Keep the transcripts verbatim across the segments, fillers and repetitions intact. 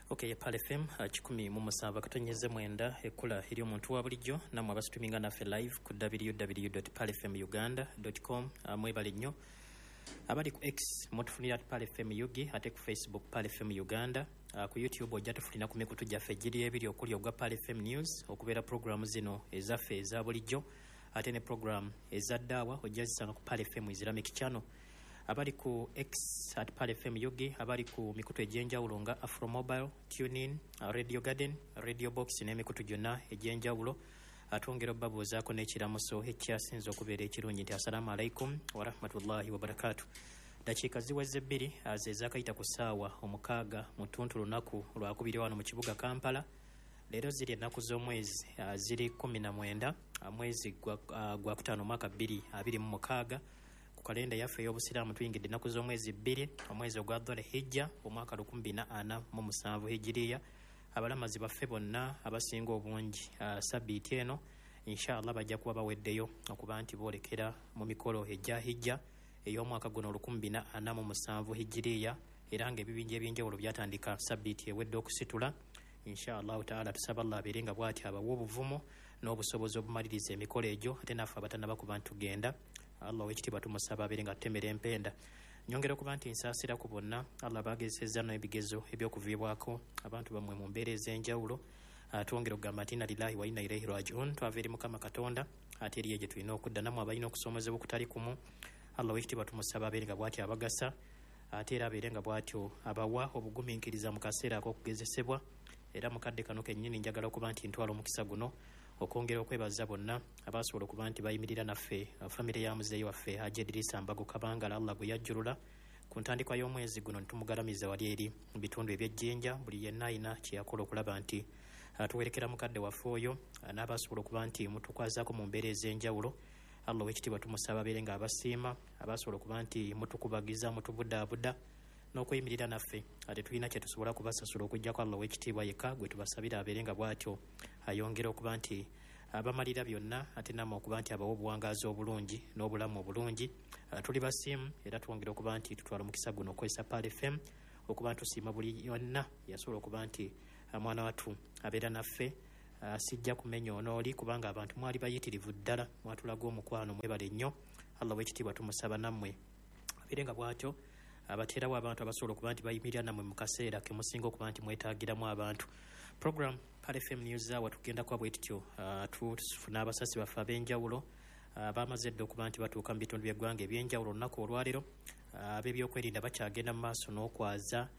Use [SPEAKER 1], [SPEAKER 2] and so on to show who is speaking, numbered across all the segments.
[SPEAKER 1] Okay, Pal F M kikumi mu musanvu katonyeze mwenda ekula eri omuntu wa bulijjo namwe abasituminga naffe live ku w w w dot pal f m uganda dot com. Mwebale nnyo abali ku X mutufunira at Pal F M Yugi ate ku Facebook Pal F M Uganda. Uh, ku YouTube ojja tufulina ku mikutu gyaffe giri ebiri okuli ogwa Pal F M News okubeera programu zino ezaffe eza bulijjo ate ne program eza ddaawa ojja zisanga ku Pal F M Islamic Channel. Abali ku X at Pal F M Yugi, abali ku mikutu ejjenjawulo nga Afro Mobile, TuneIn, Radio Garden, Radio Box n'emikutu gyonna ejjenjawulo. Atwongera babuuzaako n'ekiramuso ekyasinze okubeera ekirungi nti assalamu alaikum wa rahmatullahi wa barakatuh. Dakiika ziweze bbiri ze zaakayita ku ssaawa omukaaga mu ttuntu lunaku lwakubiri wano mu kibuga Kampala. Leero ziri ennaku z'omwezi ziri kumi na mwenda mwezi gwa kutaano mwaka bbiri abiri mu mukaaga. Ku kalenda yaffe ey'obusiraamu tuyingidde ennaku z'omwezi bbiri omwezi ogwa Dhul-Hijja omwaka lukumi na ana mu musanvu hijiriya. Abalamazi baffe bonna abasinga obungi sabbiiti eno inshallah bajja kuba baweddeyo okuba nti boolekera mu mikolo ejja hijja ey'omwaka guno lukumi na ana mu musanvu hijiriya, era ng'ebibinja eby'enjawulo byatandika sabbiiti ewedde okusitula. Inshallah taala tusaba Allah abeere nga bw'ati abawa obuvumo n'obusobozi obumaliriza emikolo egyo, ate naffe abatannaba kuba ntugenda Allah w'ekitiibwa tumusaba abeere nga tutemera empenda. Nyongera okuba nti nsaasira ku bonna Allah baagezesezza n'ebigezo ebyokuviibwako abantu bamwe mu mbeera ez'enjawulo. Twongera okugamba nti inna lillahi wa inna ilaihi raji'un, twava eri Mukama Katonda ate eri ye gye tulina okudda. Namwe abalina okusoomozebwa okutali kumu Allah w'ekitiibwa tumusaba abeere nga bw'ati abagasa ate era abeere nga bw'atyo abawa obugumiikiriza mu kaseera ak'okugezesebwa. Era mukadde kano kennyini njagala okuba nti ntwala omukisa guno okwongera okwebaza bonna abasobola okuba nti bayimirira naffe famire ya muzeeyi waffe Hajji Idrisa Mbago Kabangala Allah gwe yajjulula ku ntandikwa y'omwezi guno ntumugalamiza wali eri mu bitundu eby'ejjinja. Buli yenna ayina kye yakola okulaba nti atuwerekera mukadde waffe oyo n'abasobola okuba nti mutukwazaako mu mbeera ez'enjawulo. Allah w'ekitiibwa tumusaba abeere nga abasiima abasobola okuba nti mutukubagiza mutubudaabuda n'okweyimirira naffe ate tulina kye tusobola kubasasula okujjako Allah w'ekitiibwa yekka gwe tubasabira abeere nga bw'atyo ayongera okuba nti abamalira byonna ate namwe okuba nti abawa obuwangaazi obulungi n'obulamu obulungi. Tuli basiimu era twongera okuba nti tutwala omukisa guno okozesa Pal F M okuba ntusiima buli yonna yasobola okuba nti mwana wattu abeera naffe. Sijja kumenya onooli kubanga abantu mwali bayitirivu ddala mwatulaga omukwano, mwebale nnyo. Allah w'ekitiibwa tumusaba nammwe abeere nga bw'atyo abateerawo abantu abasobola okuba nti bayimirira nammwe mu kaseera ke musinga okuba nti mwetaagiramu abantu. Program Pal F M News Hour tugenda kuba bwe tutyo tufuna abasasi baffe ab'enjawulo bamaze dda okuba nti batuuka mu bitundu by'eggwanga eby'enjawulo olunaku olwaleero. Ab'ebyokwerinda bakyagenda mu maaso n'okwaza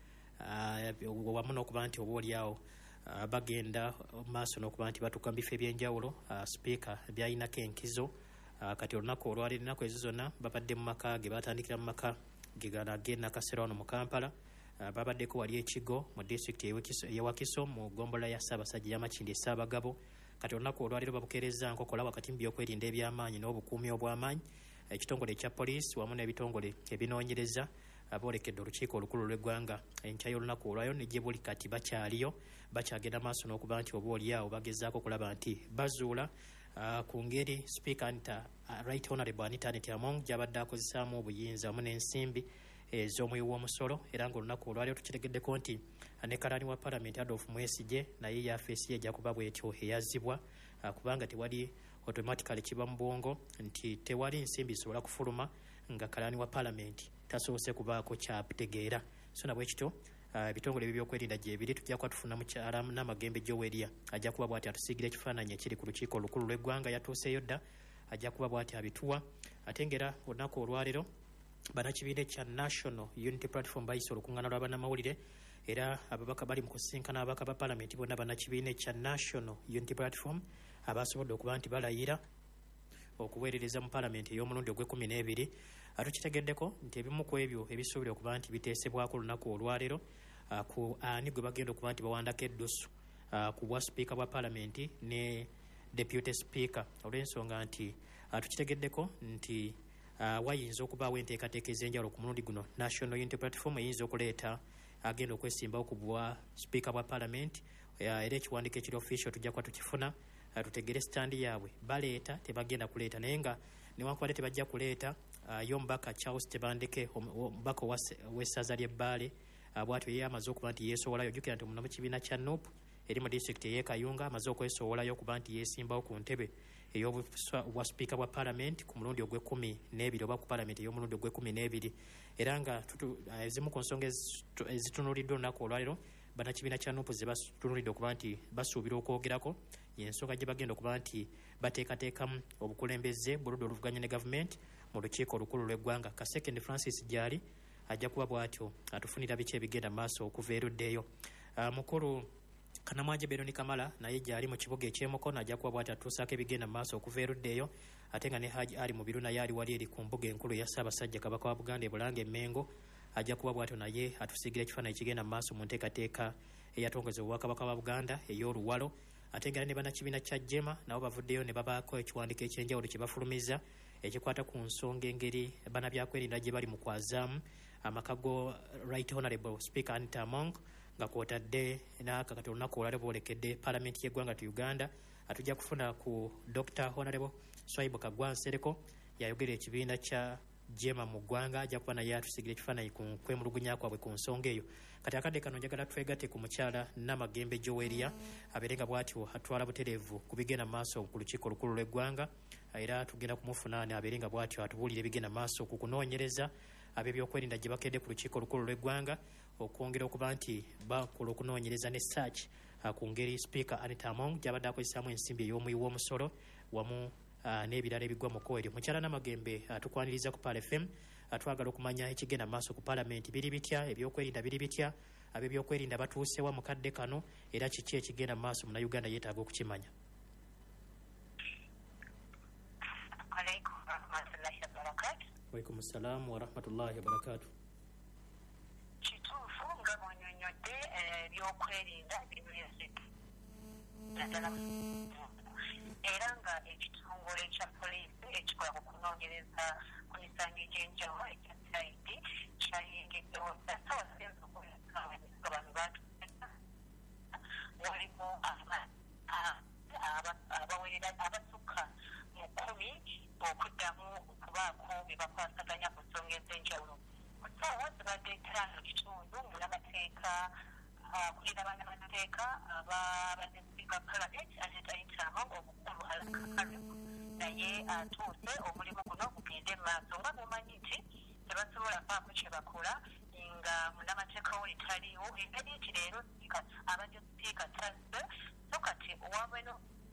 [SPEAKER 1] wamu n'okuba nti oba oliawo bagenda mu maaso n'okuba nti batuuka mu bifo eby'enjawulo. Sipiika byayinako enkizo kati olunaku olwaleero ennaku ezo zonna babadde mu maka ge batandikira mu maka gegana ge Nakasero wano mu Kampala. Babaddeko wali ekigo mu district ye Wakiso mu gombola ya Ssaabasajja y'Amakindi Ssaabagabo. Kati olunaku olwaleero babukeereza nkokola wakati mu byokwerinda eby'amaanyi n'obukuumi obw'amaanyi. Ekitongole ekya poliisi wamu n'ebitongole ebinoonyereza boolekedde olukiiko olukulu lw'eggwanga enkya y'olunaku olwayo ne gye buli kati bakyaliyo bakyagenda maaso n'okuba nti oba oliawo bagezaako okulaba nti bazuula ku ngeri Speaker Anita Right Honorable Anita Among gy'abadde akozesaamu obuyinza wamu n'ensimbi ez'omuwi w'omusolo. Era ng'olunaku olwaleero tukitegeddeko nti ne Kalaani wa Parliament Adolf Mwesigye naye yafeesi ye ejja kuba bw'etyo eyazzibwa kubanga tewali automatically kiba mu bwongo nti tewali nsimbi zisobola kufuluma nga Kalaani wa Parliament tasoose kubaako kyabutegeera. So na bwekityo ebitongole uh, ebyokwerinda gyebiri tujja kuba tufuna mukyala n'amagembe Joweria ajja kuba bw'ati atusiigira ekifaananyi ekiri ku lukiiko olukulu lw'eggwanga yatuuseeyo dda ajja kuba bw'ati abituwa. Ate ngera olunaku olwaleero bannakibiina ekya National Unity Platform bayise olukuŋŋaana lw'abannamawulire era ababaka bali mu kusisinkana ababaka ba Paalamenti bonna bannakibiina ekya National Unity Platform abasobodde okuba nti balayira okuweerereza mu Paalamenti ey'omulundi ogw'ekkumi n'ebiri. Tukitegeddeko nti ebimu ku ebyo ebisuubira okuba nti biteesebwako olunaku olwaleero ku ani gwe bagenda okuba nti bawandako eddusu ku bwa sipiika bwa Paalamenti ne Deputy Speaker olw'ensonga nti tukitegeddeko nti wayinza okubaawo enteekateeka ez'enjawulo ku mulundi guno. National Unity Platform eyinza okuleeta agenda okwesimbawo ku bwa sipiika bwa Paalamenti era ekiwandiiko ekiri official tujja kuba tukifuna tutegere standi yaabwe baleeta tebagenda kuleeta naye nga newankubadde tebajja kuleeta y'omubaka Charles Tebandeke omubaka w'essaza ly'Ebbaale bwatyo ye amaze okuba nti yeesowolayo. Jjukira nti omuno mu kibiina kya N U P eri mu disitulikiti ey'e Kayunga amaze okwesowolayo okuba nti yeesimbawo ku ntebe ey'obwa sipiika bwa paalamenti ku mulundi ogw'ekkumi n'ebiri oba ku paalamenti ey'omulundi ogw'ekkumi n'ebiri, era nga ezimu ku nsonga ezitunuuliddwa olunaku olwaleero bannakibiina kya N U P ze batunuulidde okuba nti basuubira okwogerako y'ensonga gye bagenda okuba nti bateekateekamu obukulembeze buludde oluvuganya ne gavumenti mu lukiiko olukulu lw'eggwanga. Kasekende Francis gyali ajja kuba bw'atyo atufunira biki ebigenda maaso okuva eruddeeyo. Mukulu Kanamwanje Beroni Kamala naye gyali mu kibuga eky'Emukono ajja kuba bw'atyo atuusaako ebigenda maaso okuva eruddeeyo, ate nga ne Haji Ali Mubiru naye ali wali eri ku mbuga enkulu ya Ssaabasajja Kabaka wa Buganda e Bulange Mengo ajja kuba bw'atyo naye atusigira ekifaananyi kigenda maaso mu nteekateeka eyatongozebwa Obwakabaka bwa Buganda ey'oluwalo. Ate nga ne bannakibiina kya Jema nabo bavuddeyo ne babaako ekiwandiiko ekyenjawulo kye bafulumiza ekikwata ku nsonga engeri bannabyakwerinda gye bali mu kwazaamu amaka go Right Honourable Speaker Anita Among nga kwotadde n'akakati olunaku olwaleero bwolekedde paalamenti y'eggwanga tu Uganda. Atujja kufuna ku Doctor Honourable Swaibu Kagwa Nsereko yayogera ekibiina kya Jema mu ggwanga, ajja kuba naye atusigira ekifaananyi ku kwemulugunya kwabwe ku nsonga eyo. Kati akadde kano njagala twegatte ku mukyala Namagembe Joweria abeere nga bw'atyo atwala butereevu ku bigenda maaso ku lukiiko olukulu lw'eggwanga, era tugenda kumufunaani abeere nga bw'atyo atubuulira ebigenda maaso ku kunoonyereza ab'ebyokwerinda gye bakedde ku lukiiko olukulu lw'eggwanga, okwongera okuba nti bakola okunoonyereza ne search ku ngeri Speaker Anita Among gy'abadde akozesaamu ensimbi ey'omuyi w'omusolo wamu n'ebirala ebigwa mu kkoere. Mukyala Namagembe atukwaniriza ku P A L F M atwagala okumanya ekigenda maaso ku paalamenti biri bitya, ebyokwerinda biri bitya, ab'ebyokwerinda batuusewa mu kadde kano, era kiki ekigenda maaso Munnayuganda yeetaaga okukimanya. Waalaikum salaam wa rahmatullahi wa barakatuh.
[SPEAKER 2] Kituufu nga bw'onnyonnyodde ebyokwerinda binyweredde naddala era nga ekitongole ekya poliisi ekikola ku kunoonyereza ku misango egy'enjawulo ekya C I D kyayingiddewo sawasinza okuweka abantu baatuuka walimu abawerera abasukka mu kkumi okuddamu okubaako bye bakwasaganya ku nsonga ez'enjawulo. Ku ssaawa zibadde ttaano kitundu munnamateeka kulira bannamateeka ababadde Speaker Paalamenti Anita Among omukulu alakakalu naye atuuse omulimu guno gugende maaso. Nga mumanyi nti tebasobola faako kye bakola nga munnamateeka we taliwo, engeri nti leero abadde Speaker tazze, so kati owabweno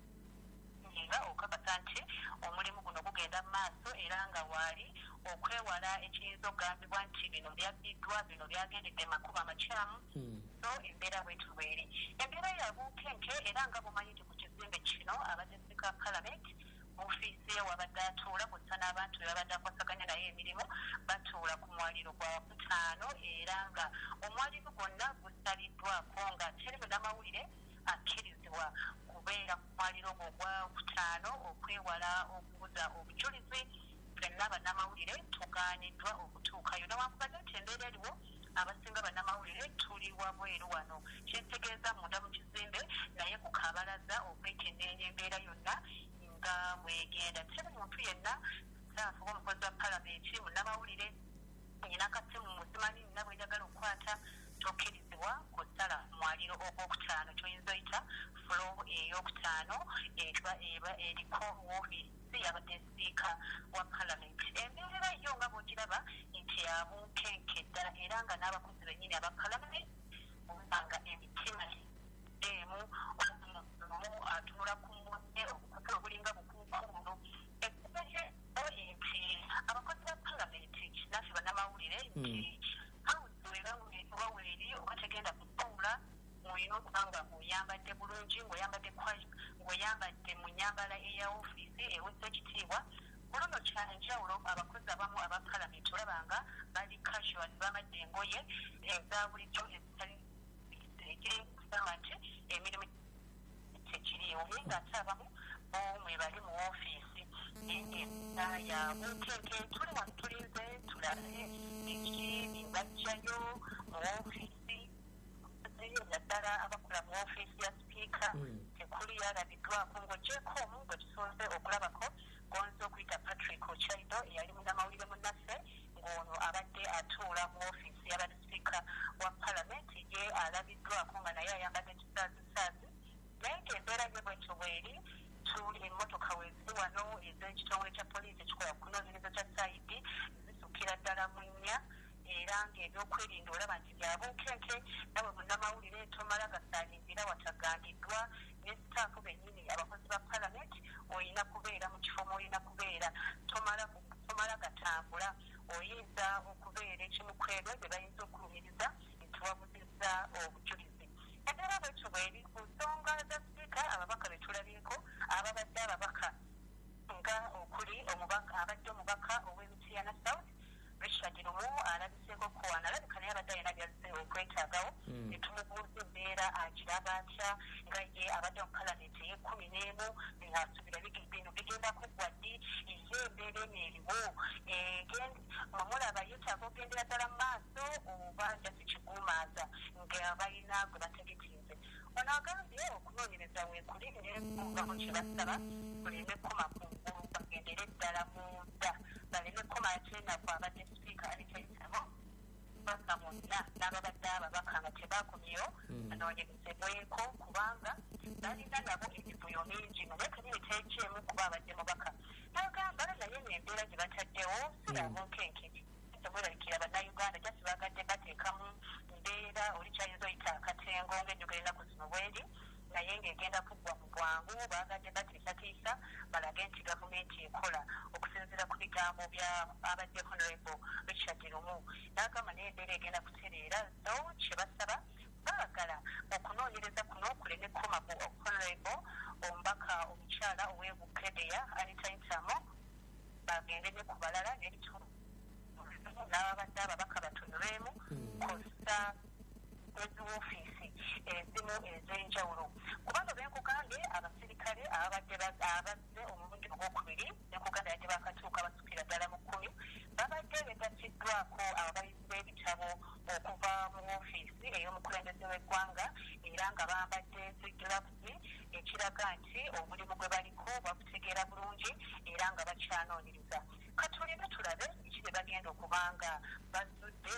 [SPEAKER 2] nga okakasa nti omulimu guno gugenda maaso era nga waali okwewala ekiyinza okugambibwa nti bino byabbiddwa, bino byagendedde makubo amakyamu. So embeera bwetu bweri embeera ya bunkenke era nga bumanyi nti ku kizimbe kino abadde Speaker Paalamenti mu ofiisi ye wabadde atuula kwonna n'abantu be babadde akwasaganya naye emirimu batuula ku mwaliro gwa wakutaano era nga omwaliro gwonna gusaliddwako nga teri munnamawulire akkirizibwa kubeera ku mwaliro gwo gwa wakutaano okwewala okubuza obujulizi. Ffenna bannamawulire tugaaniddwa okutuukayo newankubadde nti embeera eriwo abasinga bannamawulire tuli wabweru wano kyentegeeza munda mu kizimbe naye ku kabalaza okwekenneenya embeera yonna nga bwegenda. Teri muntu yenna sitaafu omukozi wa paalamenti munnamawulire nyina kasimu muzimanyi nina bwenjagala okukwata tokkirizibwa kusala mwaliro ogwokutaano kyoyinza oyita fulo eyokutaano eba eba eriko woofiisi yabadde siika wa paalamenti. Embeera yo nga bwogiraba nti yabunkenke ddala era nga n'abakozi bennyini aba paalamenti obanga emitima emu omu atunula ku munne obukuta obulinga bukunkulu. Ekkubaye nti abakozi ba paalamenti naffe bannamawulire nti waweri oba tegenda kutuula olina okuba nga ng'oyambadde bulungi ng'oyambadde ng'oyambadde mu nnyambala eya ofiisi ewesa ekitiibwa. Ku luno kyanjawulo abakozi abamu aba paalamenti olaba nga bali casual bambadde engoye eza bulijjo ezitali ekirikusanga nti emirimu tekiriiwo naye ng'ate abamu boomwe bali mu ofiisi ya bunkenke. Tuli wano tulinze tulabe ekiri bajjayo mu ofiisi naddala abakola mu ofiisi ya sipiika tekuli yalabiddwako ng'ogyeko omu gwe tusoose okulabako gonza okuyita Patrick Ochaido eyali munnamawulire munnaffe ng'ono abadde atuula mu ofiisi y'abadde speaker wa parliament ye alabiddwako nga naye ayambadde kisaazisaasi naye ng'embeera ye bwetyo bweri tuli emmotoka weziri wano ez'ekitongole kya poliisi ekikola ku kunoonyereza kya saidi zisukira ddala mu nnya era ng'ebyokwerinda olaba nti byabuukenke nawe munnamawulire tomala gasaalimbira watagandiddwa ne sitaafu bennyini abakozi ba palamenti olina kubeera mu kifo mwolina kubeera tomala tomala gatambula oyinza okubeera ekimu ku ebyo bye bayinza okulumiriza nti wabuzizza obujulizi embeera bwekyo bweri ku nsonga za sipiika ababaka be tulabyeko ababadde ababaka nga okuli omubaka abadde omubaka ow'emitiana south Richard Lumu alabiseeko kuwana alabika naye abadde alina byazze okwetaagawo ne tumubuuza embeera agiraba atya nga ye abadde mu palamenti ey'ekkumi n'emu ng'asuubira bino bigenda kuggwa ddi ye embeera eno eriwo mumulaba yeetaaga ogendera ddala mu maaso oba jasi kiguumaaza nga balina gwe bategetinze ono agambye okunoonyereza weekuli neekuvamu kye basaba kuleme kkoma kungulu bagendere ddala munda baleme kkoma ate nagwe abadde sipiika alitaisamo baka munda n'ababadde ababaka nga tebaakomyewo anoonyerezebweko kubanga balina nabo emivuyo mingi naye kabineti ekyemu kuba abadde mubaka n'agamba naye n'embeera gye bataddewo sirabunkenke temweraliikira bannayuganda jasi bagadde bateekamu mbeera oli kyayinza oyita akatengo ng'enjogera ennaku zino bweri naye ng'egenda kuggwa mu bwangu bagadde batiisatiisa balage nti gavumenti ekola okusinziira ku bigambo bya abadde honorable Richard Lumu n'agamba naye embeera egenda kutereera so kye basaba baagala okunoonyereza kuno kuleme kkoma ku honorable omubaka omukyala ow'ebukedeya Anita Ntamo bagende ne ku balala n'ebitulu n'ababadde ababaka batunulemu kosa eziwoofiisi ezimu ez'enjawulo kubanga benkugambye abasirikale ababadde abazze omulundi ogwokubiri benkugambye yadde bakatuuka basukira ddala mu kkumi babadde begasiddwako ababayizi b'ebitabo okuva mu woofiisi ey'omukulembeze w'eggwanga era nga bambadde ziglavuzi ekiraga nti omulimu gwe baliko bakutegeera bulungi era nga bakyanoonyereza katulime tulabe ekiri bagenda okubanga bazudde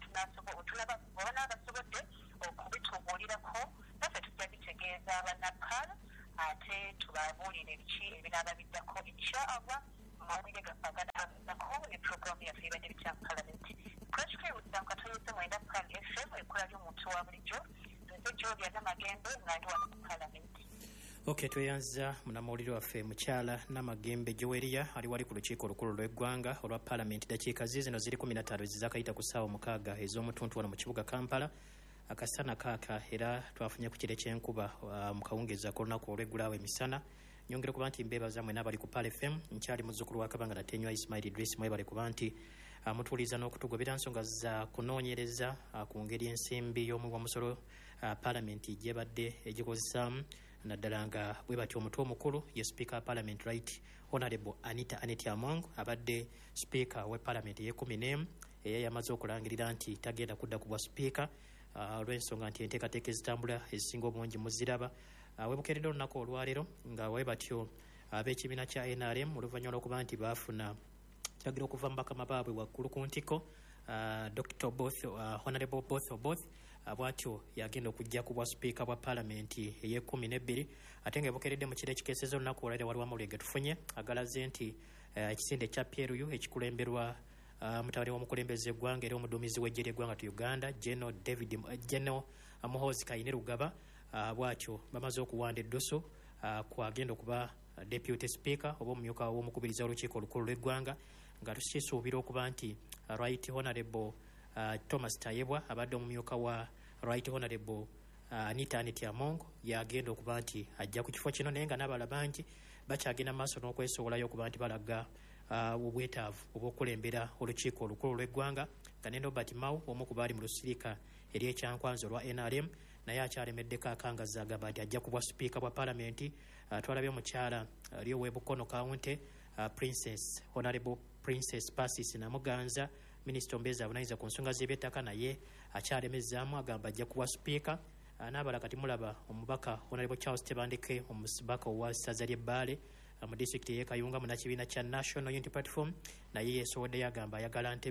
[SPEAKER 2] oba banaabasobodde okubitubuulirako naffe tujja bitegeeza bannapala ate tubabuulire biki ebinaaba biddako inshaallah mawulire gafaganako ne puroguramu yaffe ebadde bitya mu palamenti kulakikewuza mu katonyeze mwenda pal fm ekola ly'omuntu wa bulijjo nze gyolya namagembe nga ndi wano mu palamenti
[SPEAKER 1] ok tweyanza munamawulire waffe mukyala namagembe Joweria ali wali ku lukiiko olukulu lw'eggwanga olwa palamenti dakiika zino ziri kumi na ttaano ezizakayita ku ssaawa mukaaga ez'omutuntu wano mu kibuga Kampala akasana kaaka era twafunye ku kire ky'enkuba uh, mu kawungeezi ak'olunaku olw'eggulaawo emisana nyongere kuba nti mbeebaza mwena abali ku Pal F M nkyali muzzukulu wa Kabanga Natenywa Ismail Idris mwebale kuba nti uh, mutuuliza n'okutugobera nsonga za kunoonyereza uh, ku ngeri ensimbi y'omuwa musolo uh, palamenti gyebadde egikozesaamu naddala nga bwe batyo omutwe omukulu ye speaker parliament right honorable Anita Aneti Among abadde speaker we parliament ey'ekkumi n'emu eya yamaze okulangirira nti tagenda kudda ku bwa speaker uh, olw'ensonga nti enteekateeka ezitambula ezisinga obungi muziraba uh, webukeredde olunaku olwaleero nga bwe batyo ab'ekibiina kya N R M oluvannyuma lw'okuba nti baafuna kyagira okuva mu bakama baabwe waggulu ku ntiko uh, Doctor Both uh, honorable Both Oboth bwatyo yagenda okujja ku bwa sipiika bwa palamenti ey'ekkumi n'ebbiri ate ng'ebukeredde mu kiro ekikeeseza olunaku olwaleero waliwo amawulire ge tufunye agalaze nti ekisinde ekya P L U ekikulemberwa mutabani w'omukulembeze eggwanga era omuduumizi w'eggye ly'eggwanga tu Uganda General David General Muhoozi Kainerugaba bwatyo bamaze okuwanda eddoso kwagenda okuba deputy speaker oba omumyuka w'omukubiriza w'olukiiko olukulu lw'eggwanga nga tukisuubira okuba nti right honorable Uh, Thomas Tayebwa abadde omumyuka wa right honorable uh, Anita Aneti Among yagenda okuba nti ajja ku kifo kino naye nga n'abala bangi bakyagenda maaso n'okwesowolayo okuba nti balaga uh, obwetaavu obw'okulembera olukiiko olukulu lw'eggwanga nga ne Robert Mao omu ku baali mu lusirika ery'ekyankwanzi olwa N R M naye akyalemeddeko akangaza agamba nti ajja ku bwa sipiika bwa palamenti uh, twalabye omukyala uh, ly'owebukono kawunte uh, princess honorable princess Pasis Namuganza minisita omubeezi abunanyizibwa ku nsonga z'eby'ettaka naye akyalemezaamu agamba ajja kuwa sipiika n'abala kati mulaba omubaka honorable Charles Tebandeke omubaka owa ssaza ly'Ebbaale mu disitulikiti ey'e Kayunga mu nakibiina kya National Unity Platform naye yeesowoddeyo agamba ayagala Ntebe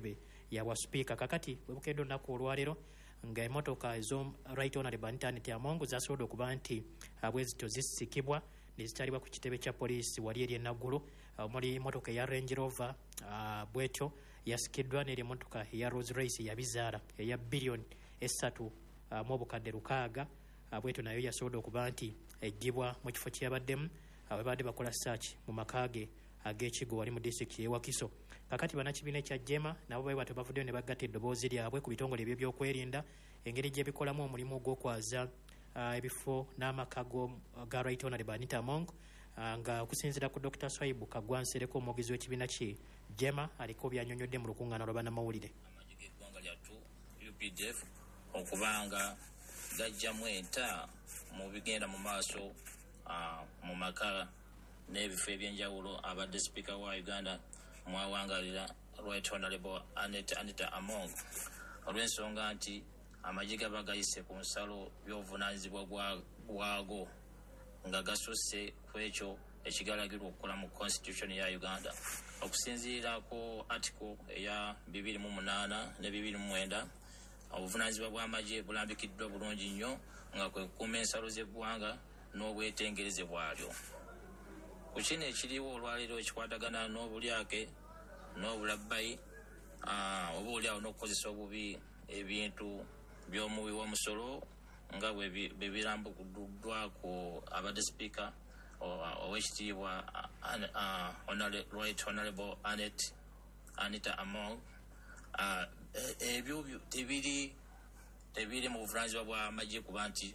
[SPEAKER 1] yawa speaker. Kakati bwebukedde olunaku olwaleero nga emmotoka ezo Right Honorable Anita Anita Among zasobodde okuba nti bwezityo zisikibwa nezitwalibwa ku kitebe kya poliisi wali eri ennaggulu. Omuli emmotoka eya Range Rover bwetyo yasikiddwa n'eri emmotoka eya Rolls Royce yabizaala eya biliyoni essatu mu obukadde lukaaga bwetyo nayo yasobodde okuba nti ejjibwa mu kifo kyeyabaddemu bwe badde bakola search mu maka ge ag'Ekigo wali mu disitulikiti y'e Wakiso. Kakati bannakibiina ekya Jema nabo bwe batyo bavuddeyo ne bagatta eddoboozi lyabwe ku bitongole ebyo by'okwerinda engeri gye bikolamu omulimu ogw'okwaza ebifo n'amaka ga Right Honorable Anita Among nga okusinziira ku Doctor Swaibu Kagwansereko omwogezi w'ekibiina ki Jema aliko byanyonyodde mu lukuŋŋaana lwa bannamawulire.
[SPEAKER 3] Amagye g'eggwanga lyattu U P D F okubanga gajjamu enta mu bigenda mu maaso mu maka n'ebifo ebyenjawulo abadde Speaker wa Uganda mwawangalira Right Honorable Anita Anita Among olw'ensonga nti amagye gaba gayise ku nsalo by'obuvunaanyizibwa bwago nga gasusse ku ekyo ekigalagirwa okukola mu Constitution ya Uganda okusinziira ku article eya bibiri mu munaana ne bibiri mu mwenda. Obuvunaanyizibwa bw'amagye bulambikiddwa bulungi nnyo nga kwe kukuuma ensalo z'eggwanga n'obwetengereze bwalyo. Ku kino ekiriwo olwaleero ekikwatagana n'obulyake n'obulabbayi oba oliawo n'okukozesa obubi ebintu by'omuwi w'omusolo nga bwe birambukuddwa ku abadde Speaker ow'ekitiibwa Right Honorable Anita Among ebyo tebiri tebiri mu buvunaanyizibwa bw'amagye kuba nti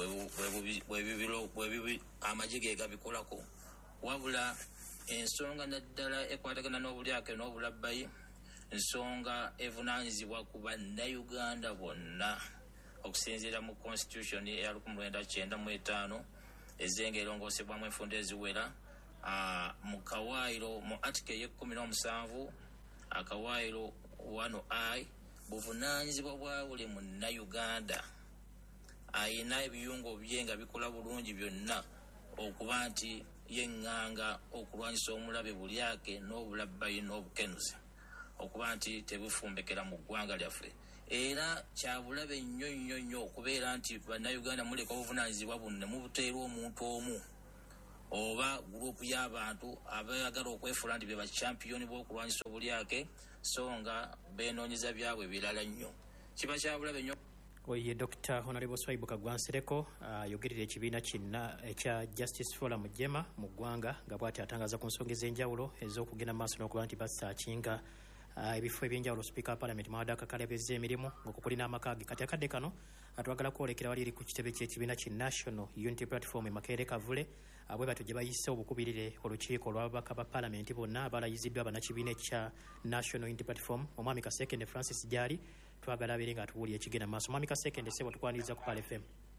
[SPEAKER 3] amagye ge gabikolako wabula ensonga naddala ekwatagana n'obulyake n'obulabbayi ensonga evunaanyizibwa ku bannayuganda bonna okusinziira mu Constitution eya lukumi lwenda kyenda mu etaano ezenga erongoosebwamu enfunda eziwera mu kawaayiro mu article ey'ekkumi n'omusanvu akawaayiro wano I buvunaanyizibwa bwa buli munnayuganda ayina ebiyungo bye nga bikola bulungi byonna okuba nti yeŋŋanga okulwanyisa omulabe bulyake n'obulabbayi n'obukenuzi okuba nti tebufumbekera mu ggwanga lyaffe era kyabulabe nnyo nnyo nnyo okubeera nti bannayuganda muleka obuvunaanyizibwa buno mubuteerwa omuntu omu oba gurupu y'abantu abayagala okwefuula nti be bachampiyoni b'okulwanyisa obulyake so nga beenoonyeza byabwe birala nnyo kiba kyabulabe nnyo.
[SPEAKER 1] Oye Doctor Honorable Swaibu Kagwansereko ayogerera ekibiina kinna ekya Justice Forum Jema mu ggwanga nga bw'ati atangaza ku nsonga ez'enjawulo ez'okugenda maaso n'okuba nti basaakinga ebifo ebyenjawulo Speaker Parliament Mawadaka Kalebeza emirimu ng'okukulina amaka ge kati akadde kano atwagala kwolekera wali eri ku kitebe ky'ekibiina ki National Unity Platform Makerere Kavule bwe batyo gye bayise obukubirire olukiiko olw'ababaka ba Parliament bonna abalayiziddwa bannakibiina ekya National Unity Platform omwami Kasekende Francis Gyali twagala abeere nga atuwulira ekigenda maaso. Mwami Kasekende sebo tukwaniriza ku P A L F M.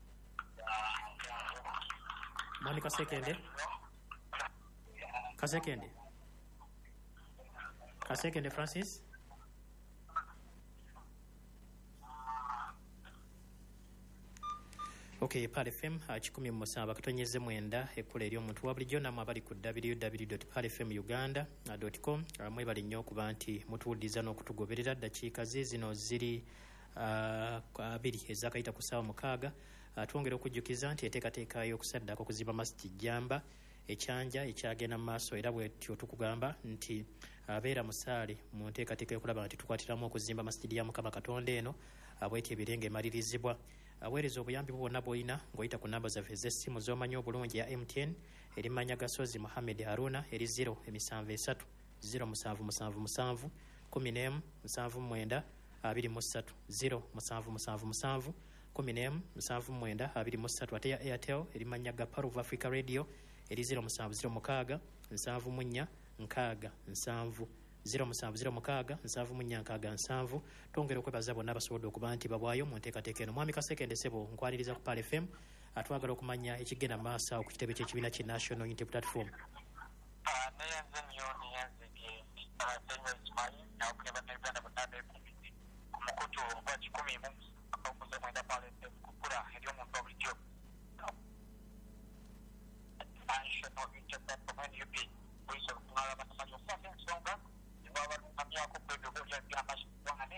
[SPEAKER 1] Mwami Kasekende Kasekende Kasekende Francis Okay, P A L F M kikumi mu musanvu katonyeze mwenda ekkula eri omuntu wa bulijjo namwe abali ku w w w dot p a l f m uganda dot com mwebali nnyo okuba nti mutuwuliriza n'okutugoberera ddakiika zino ziri abiri ezakayita ku ssaawa mukaaga. Twongera okujjukiza nti eteekateeka y'okusaddaka okuzimba masiti Jamba ekyanja ekyagenda mu maaso era bwetyo tukugamba nti abeera musaale mu nteekateeka y'okulaba nti tukwatiramu okuzimba masiti ya Mukama Katonda eno bwetyo ebirenga emalirizibwa. Aweereza obuyambi bwonna bw'olina ng'oyita ku namba zaffe ez'essimu z'omanyi obulungi ya M T N eri Manya Gasozi Mohamed Haruna eri zero emisanvu esatu zero musanvu musanvu musanvu kumi n'emu musanvu mwenda abiri mu ssatu zero musanvu musanvu musanvu kumi n'emu musanvu mwenda abiri mu ssatu ate ya Airtel eri Manya Gaparu of Africa Radio eri zero musanvu zero mukaaga nsanvu mu nnya nkaaga nsanvu zero musanvu zero mukaaga nsanvu mu nnya nkaaga nsanvu. Twongera okwebaza bonna abasobodde okuba nti babwayo mu nteekateeka eno. Mwami Kasekende sebo nkwaniriza ku P A L F M atwagala okumanya ekigenda maaso ku kitebe ky'ekibiina ki National Unity Platform.
[SPEAKER 4] neyenze nnyo neyanzige abasenyo ekimanyi naokulebanauganda bonna beekuumidde ku mukutu ogwa kikumi mu akaumuze mwenda P A L F M kukula eri omuntu obulijjo National Unity Platform N U P buyisa okuŋŋaala bannamanya okukwata ensonga ebabalungamyako kwebyo obaolya by'amazima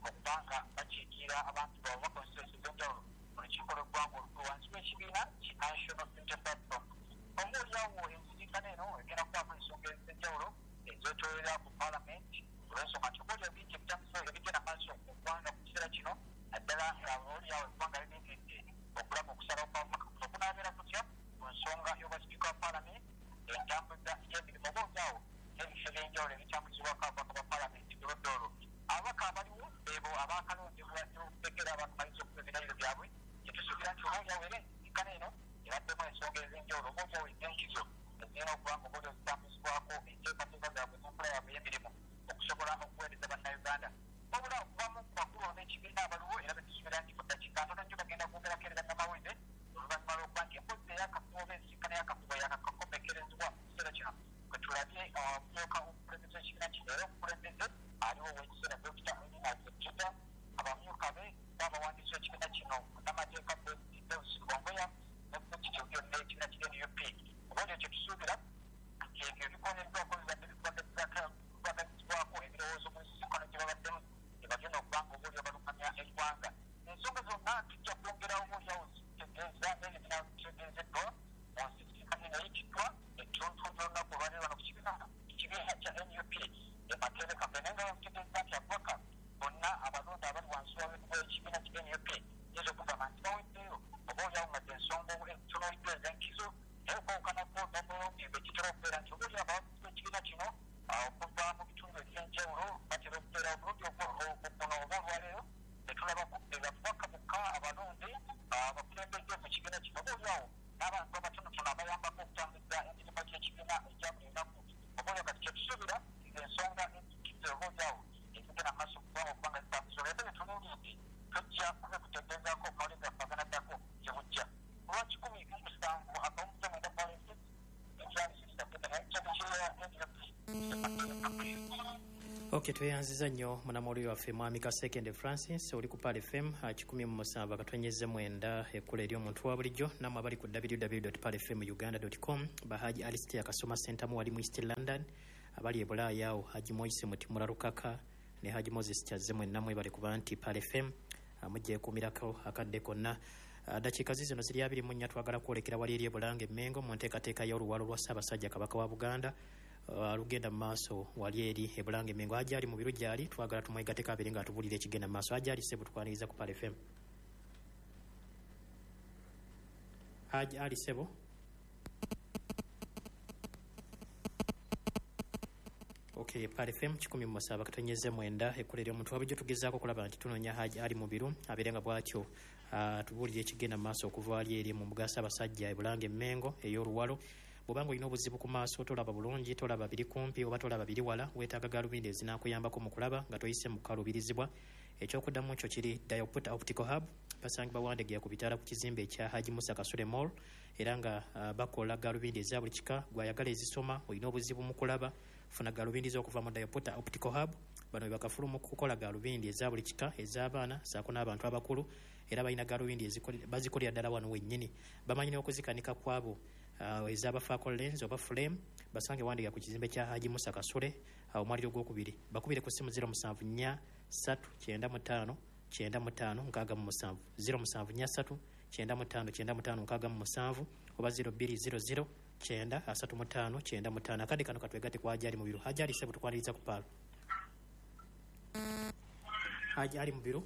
[SPEAKER 4] okubanga bakiikira abantu bava constituency z'enjawulo mu lukiiko lw'eggwanga olukulu wansi w'ekibiina ki National Unity Platform. Omuolyawo ensisinkano eno egenda kubaako ensonga ez'enjawulo ezeetoolera ku paalamenti olw'ensonga nti omuolyawo bingi ebitamiso ebigenda maaso mu ggwanga mu kiseera kino naddala omuolyawo eggwanga lirindidde okulaba okusalawo kw'amaka kuno kunaabeera kutya ku nsonga y'obwasipiika wa paalamenti entambuza y'emirimu obaolyawo n'ebifo ebyenjawulo ebitambuzibwako ababaka ba paalamenti oludda olwo. Ababaka abaliwo beebo abaakalondebwa n'okutegera abakumaliza okuba ebirayiro byabwe kyetusuubira nti obaolyawo era ensisinkano eno eraddemu ensonga ez'enjawulo obaolyawo enkizo ezirina okuba nga obaolyawo zitambuzibwako enteekateeka zaabwe n'enkola yaabwe y'emirimu okusobola okuweereza bannayuganda. Wabula okuvamu ku bakulu n'ekibiina abaliwo era betusuubira nti mu ddakiika ntono nnyo bagenda kwongera kereza n'amawulire oluvannyuma lw'okuba nti emboozi ey'akafubo oba ensisinkano y'akafubo yakakakomekkerezebwa mu kiseera kino kwe tulabye omumyuka omukulembeze w'ekibiina kino era omukulembeze aliwo ow'ekiseera dokita Juda abamyuka be n'abawandiisi w'ekibiina kino munnamateeka Deus Bongoya n'ekitiibwa byonna ekibiina ki N U P. Obaolyawo kye tusuubira nti ebyo ebikoneddwako bibadde bikwagazibwako ebirowoozo mu nsisinkano gye babaddemu ebagenda okuba nga obaolyawo balungamya eggwanga. Ensonga zonna tujja kwongerawo obaolyawo zitegeeza n'ebyo binaategeezeddwa mu nsisinkano eno eyitiddwa ettuntumbi olunaku olwaleero wano ku kibiina ekibiina kya N U P emakere kampeni nga bamutegeeza nti ababaka bonna abalonda abali wansi w'ekibiina ki N U P yinza okugamba nti baweddeyo obaolyawo ngadde ensonga entonoidwa ez'enkizo naye okwawukanako n'omulungi bwe kitera okubeera nti obaolyawo abawagizi b'ekibiina kino okuva mu bitundu eby'enjawulo batera okubeera obulungi okuno oba olwaleero netulabako ababaka bokka abalonde abakulembedde mu kibiina kino obaolyawo n'abantu abatonotono abayambako okutambuza emirimu gy'ekibiina egya buli lunaku. Obaolyawo kati kyetusuubira ensonga enkizo obaolyawo ezigenda maaso okubanga okubanga zitambuza olwebe betunuulidde tujja kube kutegeezaako mawulire gaffe aganaddako gye bujja. Olwa kikumi mu musanvu akawumuza mwenda paalamenti ekyalisisaketa naye kyabikirira
[SPEAKER 1] ok tweyanziza nnyo munamawulire waffe mwami Kasekende Francis oli ku Pal F M kikumi mu musanvu akatonyeze mwenda ekkula ery'omuntu wa bulijjo nammwe abali ku w w w dot pal f m uganda dot com Bahaji Alistair Kasoma Center mu wali mu East London abali e Bulaaya awo Haji Moise Mutimura Lukaka ne Haji Moses Kyazze mwenna mwebale kuba nti Pal F M mujja ekuumirako akadde konna. Dakiika zino ziri abiri mu nnya twagala kwolekera wali eri e Bulange Mengo mu nteekateeka y'oluwalo lwa Ssaabasajja Kabaka wa Buganda alugenda mu maaso wali eri e Bulange Mengo. Haji ali mu biru gyali twagala tumwegateko abiri nga atubulira ekigenda mu maaso. Haji ali Ssebu tukwaniriza ku Pal F M. Haji ali Ssebu. Okay, Pal F M kikumi mu musanvu akatonyeze mwenda ekkula ery'omuntu wa bulijjo tugezaako okulaba nti tunoonya Haji ali mu biru abeere nga bw'atyo atubulira ekigenda mu maaso okuva wali eri mu mbuga Ssaabasajja e Bulange Mengo ey'oluwalo. Bw'obanga olina obuzibu ku maaso tolaba bulungi tolaba biri kumpi oba tolaba biri wala weetaaga gaalubindi ezinaakuyambako mu kulaba nga toyise mu kaluubirizibwa. Ekyokuddamu ekyo kiri Diopta Optical Hub basangibwa Wandegeya ku bitaala ku kizimbe ekya Haji Musa Kasule Mall era nga uh, bakola gaalubindi eza buli kika gwayagala ezisoma olina obuzibu mu kulaba funa gaalubindi z'okuva mu Diopta Optical Hub. Bano bakafulu mu kukola gaalubindi eza buli kika ez'abaana saako n'abantu abakulu era balina gaalubindi bazikolera ddala wano wennyini. Bamanyi n'okuzikanika kwabo uh, ez'abafaako lens oba frame basange Wandegeya ku kizimbe kya Haji Musa Kasule omwaliro gwokubiri bakubire ku ssimu zero musanvu nnya ssatu kyenda mu ttaano kyenda mu ttaano nkaaga mu musanvu zero musanvu nnya ssatu kyenda mu ttaano kyenda mu ttaano nkaaga mu musanvu oba zero bbiri zero zero kyenda asatu mu ttaano kyenda mu ttaano. Akadde kano katwegatte ku Haji ali mu biru. Haji ali Ssebu tukwaniriza ku Pal. Haji ali mu biru.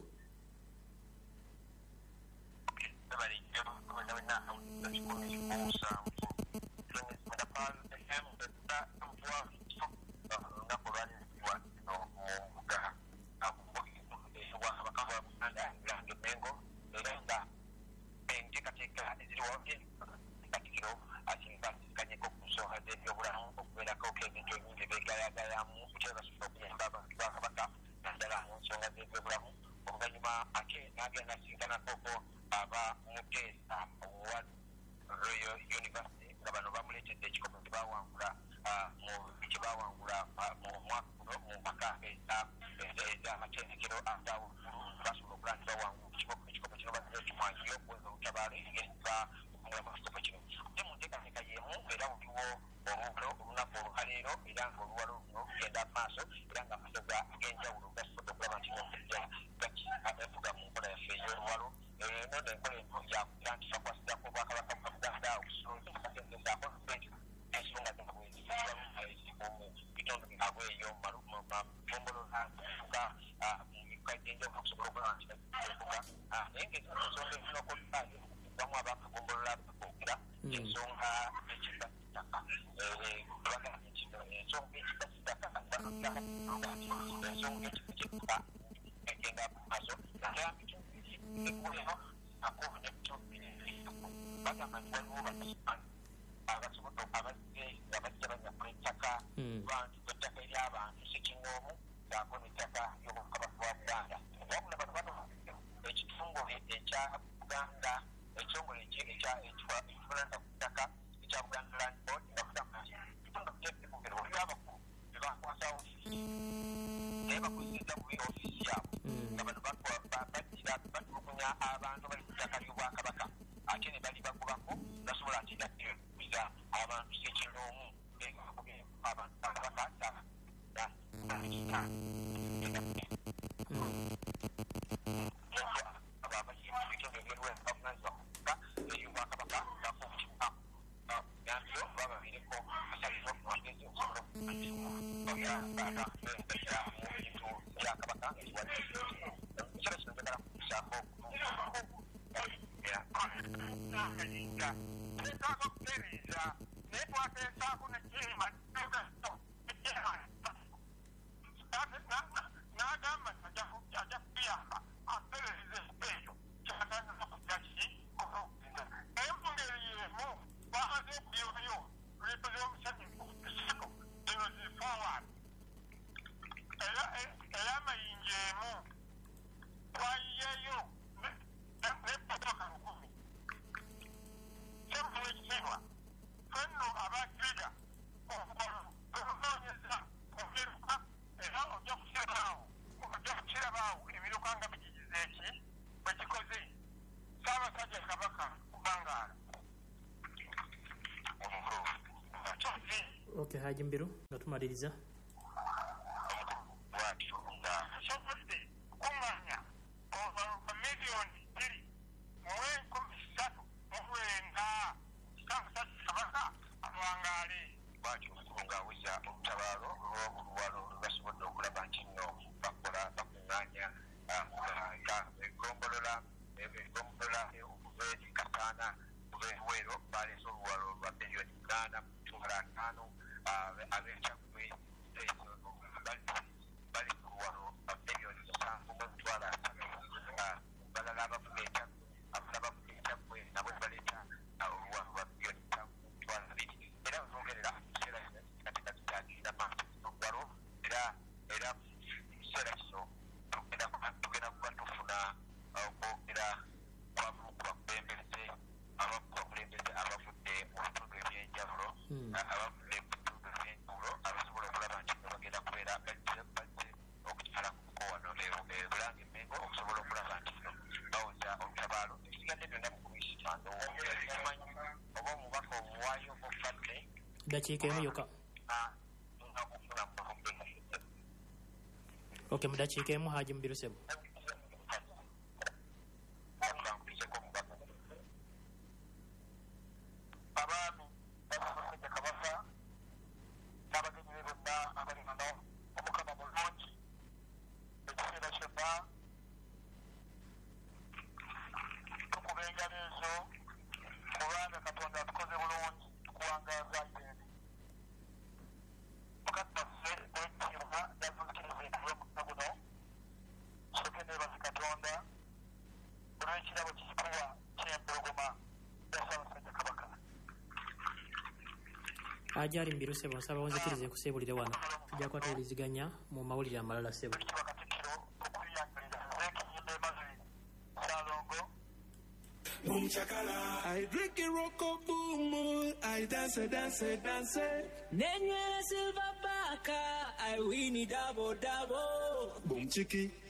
[SPEAKER 4] okuba nti bakuga naye ng'ensonga ezinokolaayo bamu abakagombolola bakogera ensonga y'ekibba kitaka bagambye nti ensonga y'ekibba kitaka ensonga y'ekibba kitaka egenda mu maaso naye ekkuleno ako nebitumbiri bagamba nti waliwo basimanyi abasobola abazze abajja bajja ku ettaka bantu ettaka ery'abantu sikingoomu gaako n'ettaka y'obwakabaka bwa Buganda wabula bano bano ekitongole ekya Buganda ekitongole ekifulanda ku ttaka ekya Buganda Land Board nga kugamba nti ekitundu ky'ebbugero olwabakulu be bakwasa ofiisi naye bakozesa bubi ofiisi yaabwe nga bano baddira batulugunya abantu bali ku ttaka ly'obwakabaka ate ne bali bagubako basobola ati gakuza abantu sekinoomu abantu bakabaka
[SPEAKER 1] Okay, Haji Mbiru, nga tumaliriza. Dakiika emu yokka. Okay, mu dakiika emu Haji Mbiru Ssebo. Ajali Mbiru Ssebo nsaba onzikirize nkuseebulire wano tujja kwatuliziganya mu mawulire amalala Ssebo.
[SPEAKER 5] I drink a rock boom, I dance, dance, dance. Nenye silver baka, I win it double double. Boom chiki.